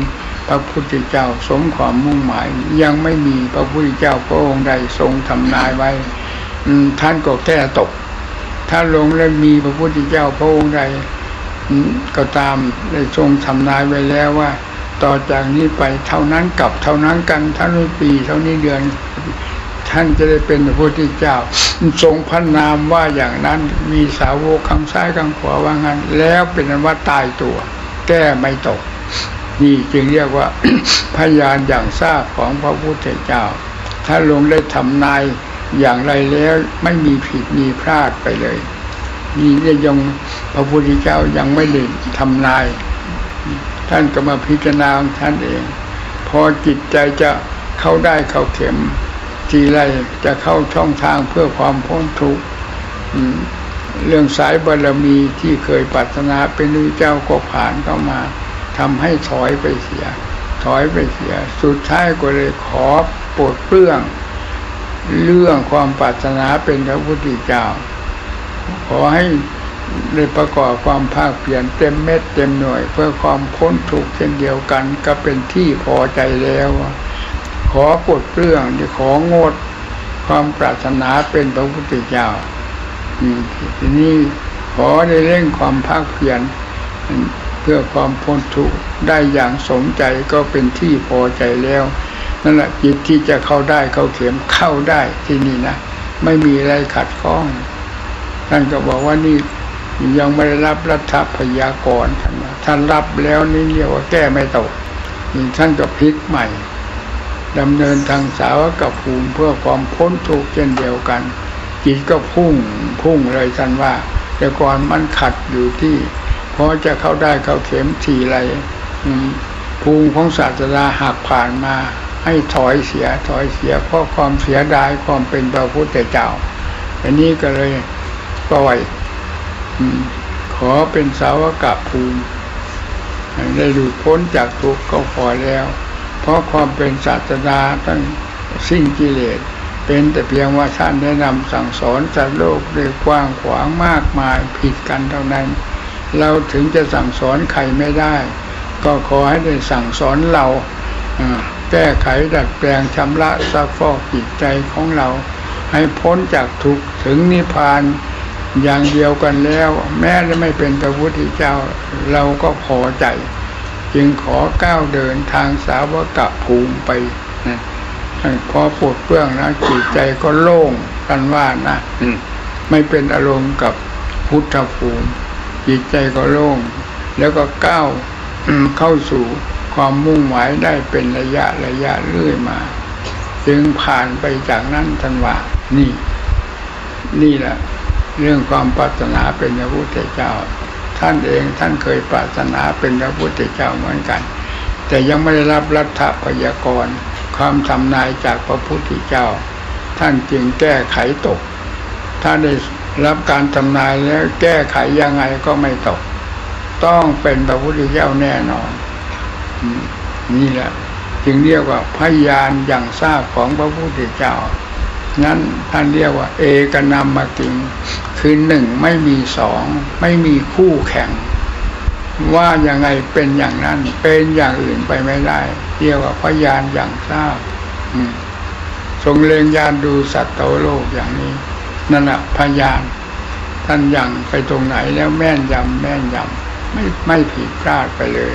พระพุทธเจ้าสมความมุ่งหมายยังไม่มีพระพุทธเจ้าพระองค์ใดทรงทำนายไว้ท่านก็แก้ตกถ้าลงแล้วมีพระพุทธเจ้าพระองค์ใดก็ตามได้ทรงทำนายไว้แล้วว่าต่อจากนี้ไปเท่านั้นกับเท่านั้นกันเท่านี้ปีเท่านี้เดือนท่านจะได้เป็นพระพุทธเจ้าทรงพระนามว่าอย่างนั้นมีสาวกข้างซ้ายข้างขวาว่างั้นแล้วเป็นอันว่าตายตัวแก้ไม่ตกนี่จึงเรียกว่า พยานอย่างทราบของพระพุทธเจ้าถ้าลงได้ทำนายอย่างไรแล้วไม่มีผิดมีพลาดไปเลยนี่ยังพระพุทธเจ้ายังไม่ได้ทำนายท่านก็มาพิจารณาของท่านเองพอจิตใจจะเข้าได้เข้าเข็มทีไรจะเข้าช่องทางเพื่อความพ้นทุกข์เรื่องสายบารมีที่เคยปรารถนาเป็นพระเจ้าก็ผ่านเข้ามาทำให้ถอยไปเสียสุดท้ายก็เลยขอโปรดเปลื้องเรื่องความปรารถนาเป็นพระพุทธเจ้าขอให้ได้ประกอบความภาคเพียรเต็มเม็ดเต็มหน่วยเพื่อความพ้นทุกข์เช่นเดียวกันก็เป็นที่พอใจแล้วขอปลดเปลื้องของดความปรารถนาเป็นพระพุทธเจ้าทีนี้ขอได้เร่งความภาคเพียรเพื่อความพ้นทุกข์ได้อย่างสมใจก็เป็นที่พอใจแล้วนั่นแหละจิตที่จะเข้าได้เข้าเข็มเข้าได้ที่นี่นะไม่มีอะไรขัดข้องท่านก็บอกว่านี่ยังไม่ได้รับรัฐพยากรณ์ท่านรับแล้วนี่เรียกว่าแก้ไม่ตกท่านก็พลิกใหม่ดำเนินทางสาวกภูมิเพื่อความพ้นทุกข์เช่นเดียวกันจิตก็พุ่งเลยท่านว่าแต่ก่อนมันขัดอยู่ที่พอจะเข้าได้เข้าเข็มทีไรภูมิของศาสนาหักผ่านมาให้ถอยเสียเพราะความเสียดายความเป็นพระพุทธเจ้าอันนี้ก็เลยปล่อยขอเป็นสาวกภูมิได้หลุดพ้นจากทุกข์ก็พอแล้วเพราะความเป็นศาสนาตั้งสิ้นกิเลสเป็นแต่เพียงว่าท่านแนะนำสั่งสอนสัตว์โลกได้กว้างขวางมากมายผิดกันเท่านั้นเราถึงจะสั่งสอนใครไม่ได้ก็ขอให้ได้สั่งสอนเราแก้ไขดัดแปลงชำระซักฟอกจิตใจของเราให้พ้นจากทุกข์ถึงนิพพานอย่างเดียวกันแล้วแม้จะไม่เป็นพระพุทธเจ้าเราก็พอใจจึงขอก้าวเดินทางสาวกภูมิไปนะพอปลดเปลื้องนะจิตใจก็โล่งกันว่านะไม่เป็นอารมณ์กับพุทธภูมิจิตใจก็โล่งแล้วก็ก้าวเข้าสู่ความมุ่งหมายได้เป็นระยะเรื่อยมาจึงผ่านไปจากนั้นท่านว่านี่แหละเรื่องความปรารถนาเป็นพระพุทธเจ้าท่านเองท่านเคยปรารถนาเป็นพระพุทธเจ้าเหมือนกันแต่ยังไม่ได้รับรัฐพยากรณ์ความทำนายจากพระพุทธเจ้าท่านจึงแก้ไขตกถ้าได้รับการทำนายแล้วแก้ไขยังไงก็ไม่ตกต้องเป็นพระพุทธเจ้าแน่นอนนี่แหละจึงเรียกว่าพยานอย่างทราบของพระพุทธเจ้านั้นท่านเรียกว่าเอกนัมมกิงคือหนึ่งไม่มีสองไม่มีคู่แข่งว่ายังไงเป็นอย่างนั้นเป็นอย่างอื่นไปไม่ได้เรียกว่าพยานอย่างทราบทรงเล็งญาณดูสัตว์โลกอย่างนี้นั่นแหละพยานท่านยังไปตรงไหนแล้วแม่นยำไม่ผิดพลาดไปเลย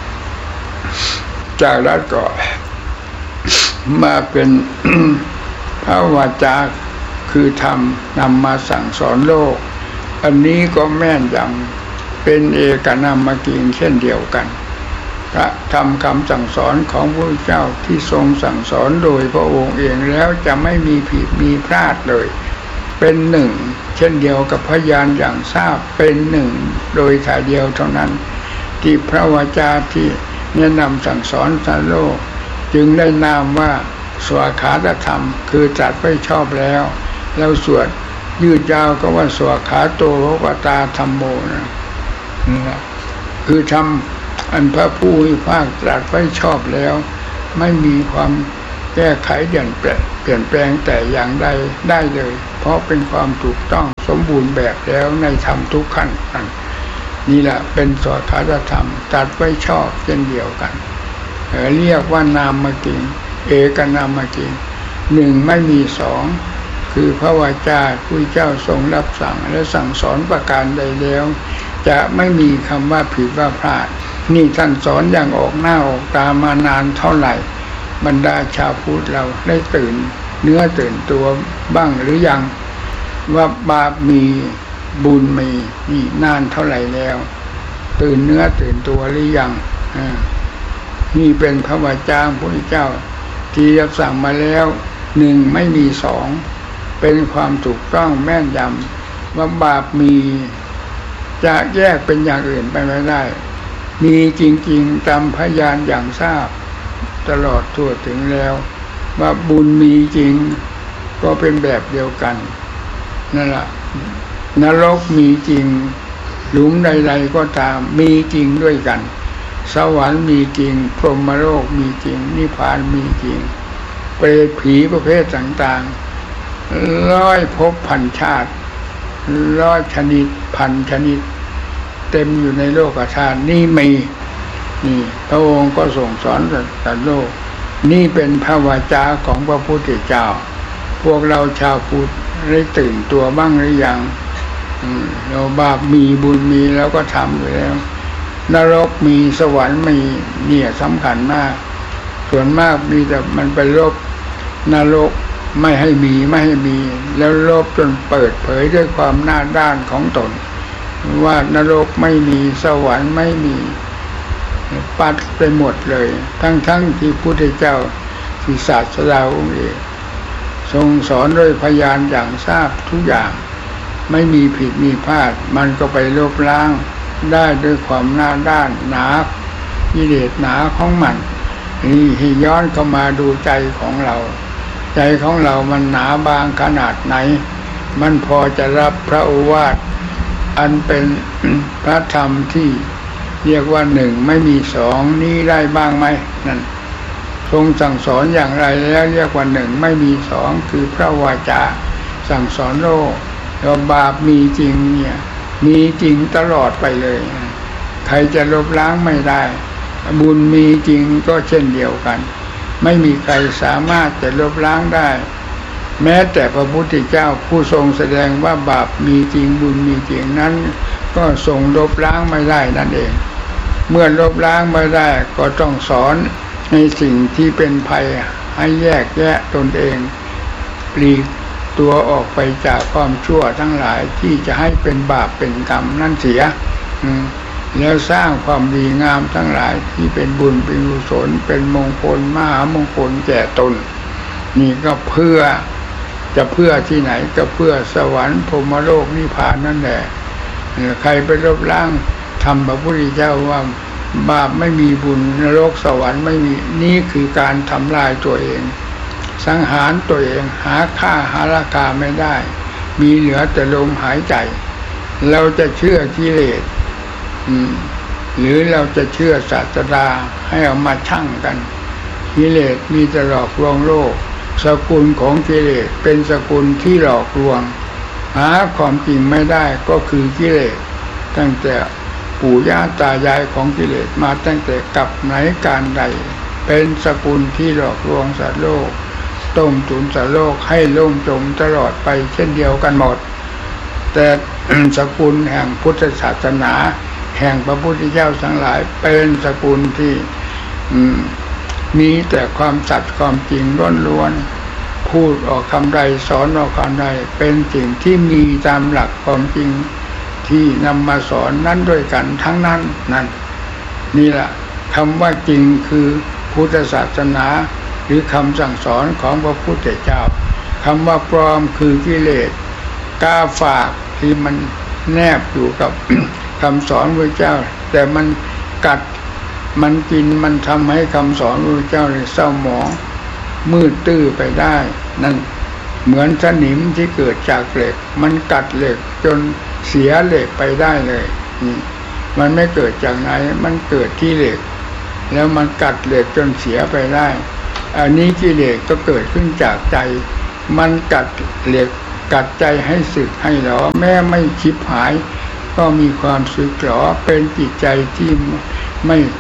จากนั้นก็มาเป็น พระวาจาคือธรรมนำมาสั่งสอนโลกอันนี้ก็แม่นยำเป็นเอกนัมมกิงเช่นเดียวกันพระธรรมคำสั่งสอนของพระเจ้าที่ทรงสั่งสอนโดยพระองค์เองแล้วจะไม่มีผิดมีพลาดเลยเป็นหนึ่งเช่นเดียวกับพยานอย่างทราบเป็นหนึ่งโดยถ่ายเดียวเท่านั้นที่พระวาจาที่แนะนำสั่งสอนสัตว์โลกจึงได้นามว่าสวขาตธรรมคือจัดไว้ชอบแล้วสวดยืดยาวก็ว่าสวขาโตภควตาธัมโมนะคือทำอันพระผู้มีภาคตรัสไว้ชอบแล้วไม่มีความแก้ไขเปลี่ยนแปลงแต่อย่างใดได้เลยเพราะเป็นความถูกต้องสมบูรณ์แบบแล้วในธรรมทุกขั้นนี่แหละเป็นสวขาตธรรมตรัสไว้ชอบเช่นเดียวกันเรียกว่านามกิงเอกนามกิงหนึ่งไม่มีสองคือพระวาจาผู้เจ้าทรงรับสั่งและสั่งสอนประการใดแล้วจะไม่มีคำว่าผิดว่าพลาดนี่ท่านสอนอย่างออกหน้าออกตามานานเท่าไหร่บรรดาชาวพุทธเราได้ตื่นเนื้อตื่นตัวบ้างหรือยังว่าบาปมีบุญมีนี่นานเท่าไหร่แล้วตื่นเนื้อตื่นตัวหรือยังนี่เป็นพระวาจาพระพุทธเจ้าที่รับสั่งมาแล้วหนึ่งไม่มีสองเป็นความถูกต้องแม่นยำว่าบาปมีจะแยกเป็นอย่างอื่นไปไม่ได้มีจริงๆตามพยานอย่างทราบตลอดทั่วถึงแล้วว่าบุญมีจริงก็เป็นแบบเดียวกันนั่นแหละนรกมีจริงหลุมใดๆก็ตามมีจริงด้วยกันสวรรค์มีจริงพรหมโลกมีจริงนิพพานมีจริงเปรตผีประเภทต่างๆร้อยภพพันชาติร้อยชนิดพันชนิดเต็มอยู่ในโลกธาตุนี่มีนี่พระองค์ก็ส่งสอนสัตว์โลกนี่เป็นพระวาจาของพระพุทธเจ้าพวกเราชาวพุทธได้ตื่นตัวบ้างหรือยังเราบาปมีบุญมีแล้วก็ทำอยู่แล้วนรกมีสวรรค์มีเนี่ยสำคัญมากส่วนมากมีแต่มันไปลบนรกไม่ให้มีแล้วลบจนเปิดเผยด้วยความหน้าด้านของตนว่านรกไม่มีสวรรค์ไม่มีปัดไปหมดเลยทั้งที่พุทธเจ้าที่ศาสดาองค์เอกทรงสอนด้วยพยานอย่างทราบทุกอย่างไม่มีผิดมีพลาดมันก็ไปลบล้างได้ด้วยความหน้าด้านหนากิเลสหนาของมันนี่ให้ย้อนเข้ามาดูใจของเราใจของเรามันหนาบางขนาดไหนมันพอจะรับพระโอวาทอันเป็นพระธรรมที่เรียกว่าหนึ่งไม่มีสองนี้ได้บ้างไหมนั่นทรงสั่งสอนอย่างไรแล้วเรียกว่าหนึ่งไม่มีสองคือพระวาจาสั่งสอนโลกว่าบาปมีจริงเนี่ยมีจริงตลอดไปเลยใครจะลบล้างไม่ได้บุญมีจริงก็เช่นเดียวกันไม่มีใครสามารถจะลบล้างได้แม้แต่พระพุทธเจ้าผู้ทรงแสดงว่าบาปมีจริงบุญมีจริงนั้นก็ทรงลบล้างไม่ได้นั่นเองเมื่อลบล้างไม่ได้ก็ต้องสอนในสิ่งที่เป็นภัยให้แยกแยะตนเองปลีกตัวออกไปจากความชั่วทั้งหลายที่จะให้เป็นบาปเป็นกรรมนั่นเสียแล้วสร้างความดีงามทั้งหลายที่เป็นบุญเป็นกุศลเป็นมงคลมหามงคลแก่ตนนี่ก็เพื่อที่ไหนก็เพื่อสวรรค์พรหมโลกนิพพานนั่นแหละใครไปลบล้างทำพระพุทธเจ้าว่าบาปไม่มีบุญนรกสวรรค์ไม่มีนี่คือการทำลายตัวเองสังหารตัวเองหาค่าหาราคาไม่ได้มีเหลือแต่ลมหายใจเราจะเชื่อกิเลสหรือเราจะเชื่อศาสดาให้เอามาชั่งกันกิเลสมีแต่หลอกลวงโลกสกุลของกิเลสเป็นสกุลที่หลอกลวงหาความจริงไม่ได้ก็คือกิเลสตั้งแต่ปู่ย่าตายายของกิเลสมาตั้งแต่กับไหนการใดเป็นสกุลที่หลอกลวงสัตว์โลกต้มตุ๋นสัตว์โลกให้ล่มจมตลอดไปเช่นเดียวกันหมดแต่สกุลแห่งพุทธศาสนาแห่งพระพุทธเจ้าทั้งหลายเป็นสกุลที่มีแต่ความสัตย์ความจริงล้วนๆพูดออกคำใดสอนออกคำใดเป็นสิ่งที่มีตามหลักความจริงที่นำมาสอนนั้นด้วยกันทั้งนั้นนั่นนี่แหละคำว่าจริงคือพุทธศาสนาหรือคำสั่งสอนของพระพุทธเจ้าคำว่าปลอมคือกิเลสกาฝากที่มันแนบอยู่กับ คำสอนพระเจ้าแต่มันกัดมันกินมันทำให้คำสอนพระเจ้าเศร้าหมองมืดตื้อไปได้นั่นเหมือนสนิมที่เกิดจากเหล็กมันกัดเหล็กจนเสียเหล็กไปได้เลยมันไม่เกิดจากไหนมันเกิดที่เหล็กแล้วมันกัดเหล็กจนเสียไปได้อันนี้กิเลสก็เกิดขึ้นจากใจมันกัดเหล็กกัดใจให้สึกให้หลอแม้ไม่ชิบหายก็มีความสึกหรอเป็นจิตใจที่ไม่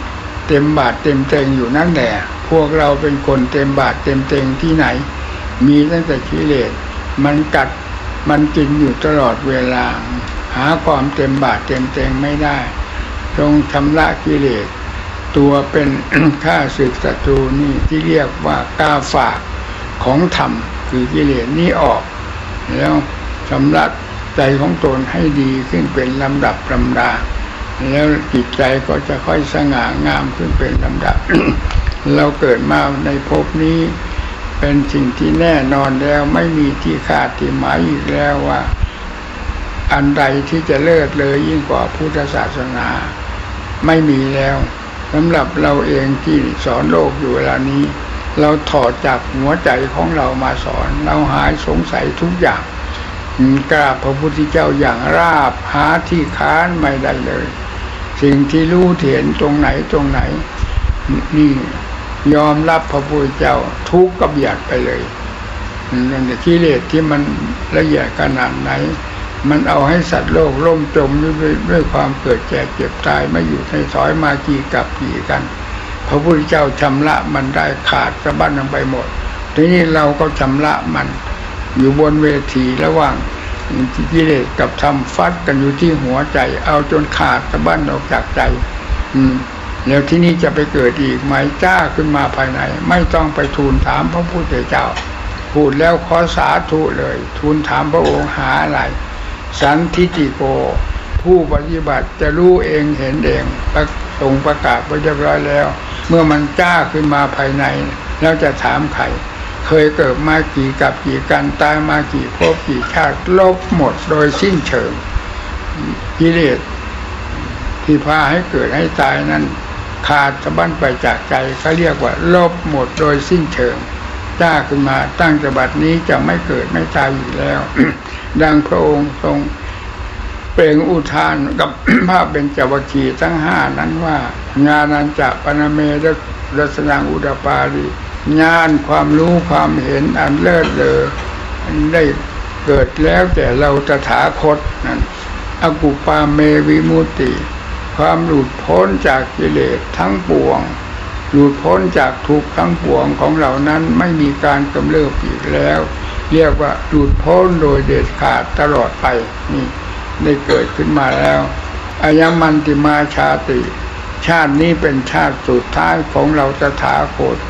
เต็มบาทเต็มเต็งอยู่นั่นแหละพวกเราเป็นคนเต็มบาทเต็มเต็งที่ไหนมีตั้งแต่กิเลสมันกัดมันกินอยู่ตลอดเวลาหาความเต็มบาทเต็มเต็งไม่ได้จงชำระกิเลสตัวเป็น ข้าศึกศัตรูนี่ที่เรียกว่ากาฝากของธรรมคือกิเลสนี้ออกแล้วชำระใจของตนให้ดีขึ้นเป็นลำดับลำดาแล้วจิตใจก็จะค่อยสง่างามขึ้นเป็นลำดับ เราเกิดมาในภพนี้เป็นสิ่งที่แน่นอนแล้วไม่มีที่คาดที่หมายอีกแล้วว่าอันใดที่จะเลิศเลยยิ่งกว่าพุทธศาสนาไม่มีแล้วสำหรับเราเองที่สอนโลกอยู่เวลานี้เราถอดจากหัวใจของเรามาสอนเราหายสงสัยทุกอย่างกราบพระพุทธเจ้าอย่างราบหาที่ค้านไม่ได้เลยสิ่งที่รู้เห็นตรงไหนนี่ยอมรับพระพุทธเจ้าทุกข์กับหยัดไปเลยนั่นแหละกิเลสที่มันละเอียดขนาดไหนมันเอาให้สัตว์โลกล่มจมด้วยความเกิดแก่เจ็บตายไม่อยู่ในสอยมากี่กับกี่กันพระพุทธเจ้าชำระมันได้ขาดสะบั้นลงไปหมดทีนี้เราก็ชำระมันอยู่บนเวทีระหว่างกิเลสกับธรรมฟัดกันอยู่ที่หัวใจเอาจนขาดสะบั้นออกจากใจแล้วที่นี่จะไปเกิดอีกไหมจ้าขึ้นมาภายในไม่ต้องไปทูลถามพระพุทธเจ้าพูดแล้วขอสาธุเลยทูลถามพระองค์หาอะไรสันทิฏฐิโกผู้ปฏิบัติจะรู้เองเห็นเองทรงประกาศไว้เรียบร้อยแล้วเมื่อมันจ้าขึ้นมาภายในแล้วจะถามใครเคยเกิดมากี่กับกี่กันตายมากี่ภพกี่ชาติลบหมดโดยสิ้นเชิงกิเลสที่พาให้เกิดให้ตายนั้นขาดสะบั้นไปจากใจเขาเรียกว่าลบหมดโดยสิ้นเชิงจ้าขึ้นมาตั้งแต่บัดนี้จะไม่เกิดไม่ตายอีกแล้ว ดังพระองค์ทรงเปล่งอุทานกับ พระเบญจวัคคีย์ทั้งห้านั้นว่าญาณัญจะปนเมรัสนังอุดปาริญาณความรู้ความเห็นอันเลิศเลอได้เกิดแล้วแต่เราตถาคตนั้นอกุปาเมวิมุตติความหลุดพ้นจากกิเลสทั้งปวงหลุดพ้นจากทุกข์ทั้งปวงของเหล่านั้นไม่มีการกำเริบอีกแล้วเรียกว่าหลุดพ้นโดยเด็ดขาดตลอดไปนี่ได้เกิดขึ้นมาแล้วอายมันติมาชาติชาตินี้เป็นชาติสุดท้ายของเราตถาคต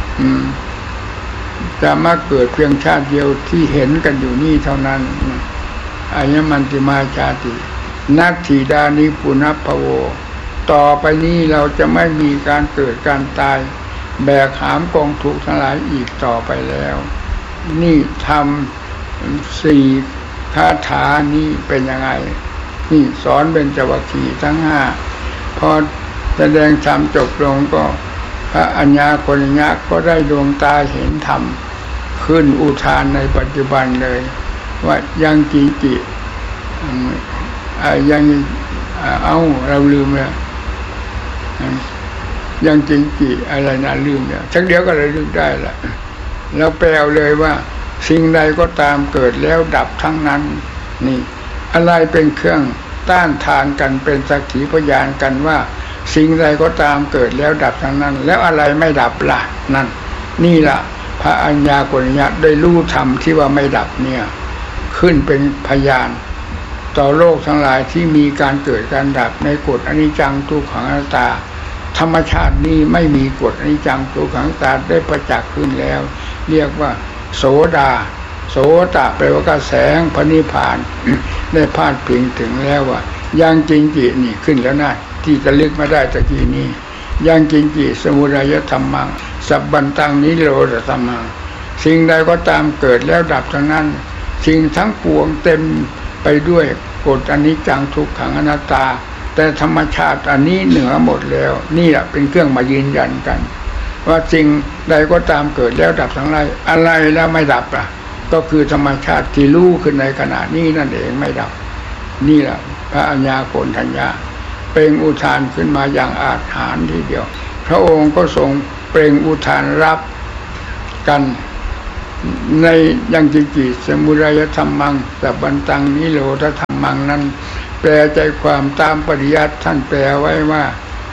จะมาเกิดเพียงชาติเดียวที่เห็นกันอยู่นี่เท่านั้นอายมันติมาชาตินัตถิดานิปุณพโวต่อไปนี้เราจะไม่มีการเกิดการตายแบกหามกองทุกข์ทั้งหลายอีกต่อไปแล้วนี่ทำสี่คาถานี้เป็นยังไงนี่สอนเบญจวัคคีย์ทั้งห้าพอแสดงธรรมจบลงก็พระอัญญาโกณัญญะก็ได้ดวงตาเห็นธรรมขึ้นอุทานในปัจจุบันเลยว่ายังกินจิยังเราลืมแล้วยังจริงจิอะไรนะลืมเนี่ยชักเดียวก็เลยลืมได้ละแล้วแปลเลยว่าสิ่งใดก็ตามเกิดแล้วดับทั้งนั้นนี่อะไรเป็นเครื่องต้านทานกันเป็นสักขีพยานกันว่าสิ่งใดก็ตามเกิดแล้วดับทั้งนั้นแล้วอะไรไม่ดับล่ะนั่นนี่ล่ะพระอัญญาโกณัญญะได้รู้ธรรมที่ว่าไม่ดับเนี่ยขึ้นเป็นพยานต่อโลกทั้งหลายที่มีการเกิดการดับในกฎอนิจจังทุกขังอนัตตาธรรมชาตินี้ไม่มีกฎอนิจจังทุกขังอนัตตาได้ประจักษ์ขึ้นแล้วเรียกว่าโสดาโสตะแปลว่ากระแสงพระนิพพาน ได้พาดพิงถึงแล้วว่ายังจริงจินี่ขึ้นแล้วนะที่จะลึกมาได้ตะกี้นี้ยังจริงจิสมุทัยธรรมังสัพพันตังนิโรธธรรมังสิ่งใดก็ตามเกิดแล้วดับทั้งนั้นสิ่งทั้งปวงเต็มไปด้วยกฎอนิจจังทุกขังอนัตตาแต่ธรรมชาติอันนี้เหนือหมดแล้วนี่แหละเป็นเครื่องมายืนยันกันว่าสิ่งใดก็ตามเกิดแล้วดับทั้งหลายอะไรแล้วไม่ดับล่ะก็คือธรรมชาติที่รู้ขึ้นในขณะนี้นั่นเองไม่ดับนี่แหละพระอัญญาโกณฑัญญะเปล่งอุทานขึ้นมาอย่างอาถรรพ์ทีเดียวพระองค์ก็ทรงเปล่งอุทานรับกันในยังจิกิสมุทัยธรรมังสัพพันตังนิโรธธรรมังนั้นแปลใจความตามปริยัติท่านแปลไว้ว่า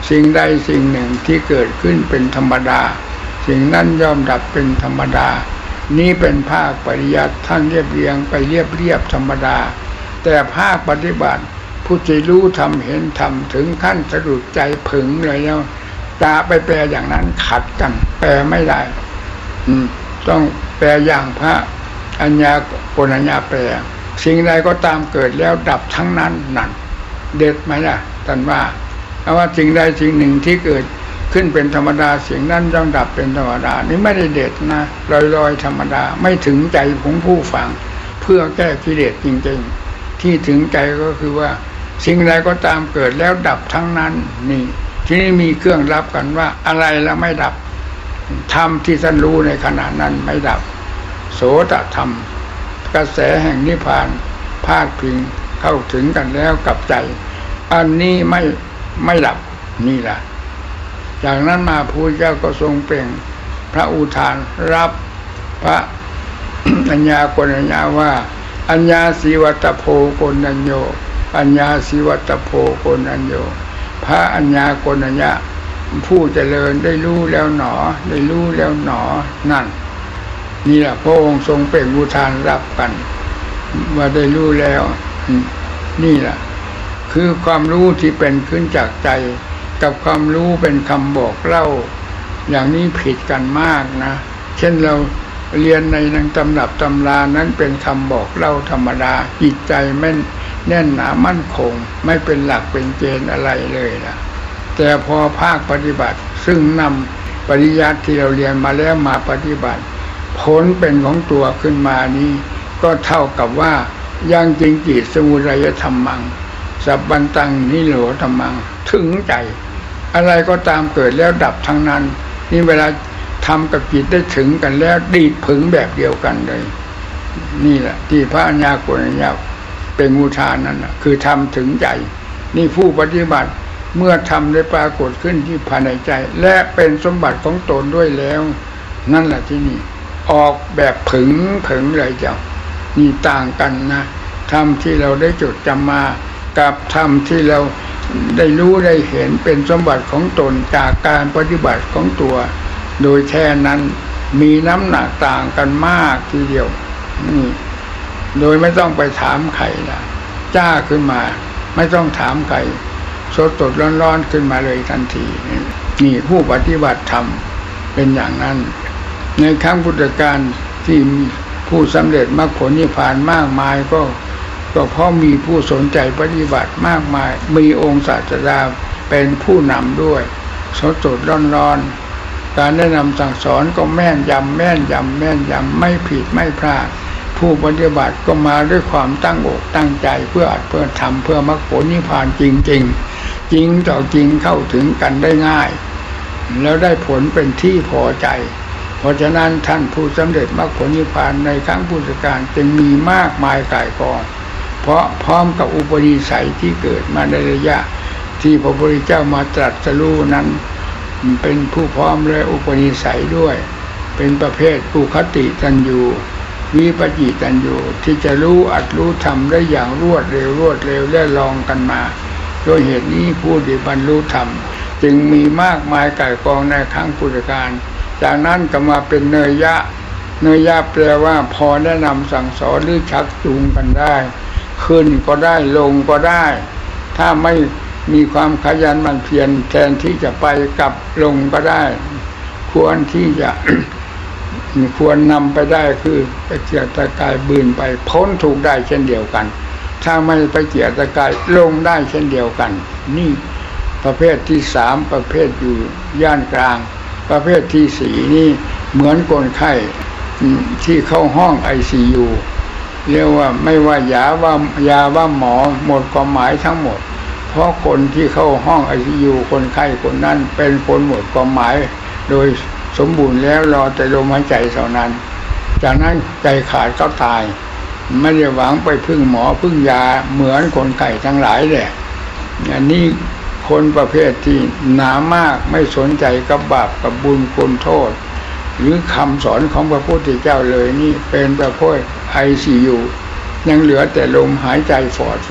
สิ่งใดสิ่งหนึ่งที่เกิดขึ้นเป็นธรรมดาสิ่งนั้นย่อมดับเป็นธรรมดานี้เป็นภาคปริยัติท่านเรียบเรียงไปเรียบธรรมดาแต่ภาคปฏิบัติผู้ที่รู้ทำเห็นทำถึงขั้นสะดุดใจผึ่งเลยแล้วจะไปแปลอย่างนั้นขัดกันแปลไม่ได้ต้องแปลอย่างพระอัญญาโกณัญญาแปลสิ่งใดก็ตามเกิดแล้วดับทั้งนั้นนั่นเด็ดไหมล่ะท่านว่าเอาว่าสิ่งใดสิ่งหนึ่งที่เกิดขึ้นเป็นธรรมดาสิ่งนั้นย่อมดับเป็นธรรมดานี่ไม่ได้เด็ดนะลอยธรรมดาไม่ถึงใจของผู้ฟังเพื่อแก้กิเลสจริงๆที่ถึงใจก็คือว่าสิ่งใดก็ตามเกิดแล้วดับทั้งนั้นนี่ที่นี่มีเครื่องรับกันว่าอะไรแล้วไม่ดับธรรมที่ท่านรู้ในขณะนั้นไม่ดับโสตธรรมกระแสแห่งนิพพานพาดพิงเข้าถึงกันแล้วกับใจอันนี้ไม่ดับนี่แหละจากนั้นมาพระพุทธเจ้าก็ทรงเปล่งพระอุทานรับพระ อัญญาโกณัญญาว่าอัญญาสีวัตโพโกณัญโยอัญญาสีวัตโพโกณัญโยพระอัญญาโกณัญญาผู้เจริญได้รู้แล้วหนอได้รู้แล้วหนอนั่นนี่แหละพระองค์ทรงเปล่งอุทานรับกันว่าได้รู้แล้วนี่แหละคือความรู้ที่เป็นขึ้นจากใจกับความรู้เป็นคำบอกเล่าอย่างนี้ผิดกันมากนะเช่นเราเรียนในหนังตำรับตำรานั้นเป็นคำบอกเล่าธรรมดาจิตใจแน่นหนามั่นคงไม่เป็นหลักเป็นเกณฑ์อะไรเลยนะแต่พอภาคปฏิบัติซึ่งนำปริยัติที่เราเรียนมาแล้วมาปฏิบัติผลเป็นของตัวขึ้นมานี้ก็เท่ากับว่ายังจริงจิตสมุทัยธรรมังสัพพันตังนิโรธรรมังถึงใจอะไรก็ตามเกิดแล้วดับทั้งนั้นนี่เวลาทำกับจิตได้ถึงกันแล้วดีดผึ่งแบบเดียวกันเลยนี่แหละที่พระอัญญาโกณัญญาเป็นอุทานนั่นนะคือทำถึงใจนี่ผู้ปฏิบัติเมื่อทำได้ปรากฏขึ้นที่ภายในใจและเป็นสมบัติของตนด้วยแล้วนั่นแหละที่นี่ออกแบบผึ่งเลยเจ้านี่ต่างกันนะธรรมที่เราได้จดจำมากับธรรมที่เราได้รู้ได้เห็นเป็นสมบัติของตนจากการปฏิบัติของตัวโดยแท้นั้นมีน้ำหนักต่างกันมากทีเดียวนี่โดยไม่ต้องไปถามใครนะจ้าขึ้นมาไม่ต้องถามใครสดร้อนขึ้นมาเลยทันทีนี่ผู้ปฏิบัติธรรมเป็นอย่างนั้นในครั้งพุทธกาลที่มีผู้สำเร็จมรรคผลนิพพานมากมายก็เพราะมีผู้สนใจปฏิบัติมากมายมีองค์ศาสดาเป็นผู้นำด้วยสดร้อนการแนะนำสั่งสอนก็แม่นยำไม่ผิดไม่พลาดผู้ปฏิบัติก็มาด้วยความตั้งอกตั้งใจเพื่อทำเพื่อมรรคผลนิพพานจริงต่อจริงเข้าถึงกันได้ง่ายแล้วได้ผลเป็นที่พอใจเพราะฉะนั้นท่านผู้สำเร็จมรรคผลนิพพานในครั้งพุทธกาลจึงมีมากมายก่ายกองเพราะพร้อมกับอุปนิสัยที่เกิดมาในระยะที่พระพุทธเจ้ามาตรัสรู้นั้นเป็นผู้พร้อมและอุปนิสัยด้วยเป็นประเภทอุคติตัญญูวิปัสสิตัญญูที่จะรู้อัดรู้ทำได้อย่างรวดเร็วและลองกันมาโดยเหตุนี้ผู้ที่บรรลุธรรมจึงมีมากมายก่ายกองในครั้งพุทธกาลจากนั้นก็มาเป็นเนยยะแปลว่าพอแนะนำสั่งสอนหรือชักจูงกันได้ขึ้นก็ได้ลงก็ได้ถ้าไม่มีความขยันหมั่นเพียรแทนที่จะไปกับลงก็ได้ควรที่จะ ควรนำไปได้คือไปเกียรติกายบืนไปพ้นทุกข์ได้เช่นเดียวกันถ้าไม่ไปเกียรติกายลงได้เช่นเดียวกันนี่ประเภทที่สามประเภทอยู่ย่านกลางประเภทที่สี่นี่เหมือนคนไข้ที่เข้าห้อง ICU เรียกว่าไม่ว่ายาว่าหมอหมดความหมายทั้งหมดเพราะคนที่เข้าห้อง ICU คนไข้คนนั้นเป็นคนหมดความหมายโดยสมบูรณ์แล้วรอแต่ลมหายใจเท่านั้นจากนั้นใจขาดก็ตายไม่ได้หวังไปพึ่งหมอพึ่งยาเหมือนคนไข้ทั้งหลายเลยอันนี้คนประเภทที่หนามากไม่สนใจกับบาปกับบุญคุณโทษหรือคำสอนของพระพุทธเจ้าเลยนี่เป็นประเภท ICU ยังเหลือแต่ลมหายใจฟอด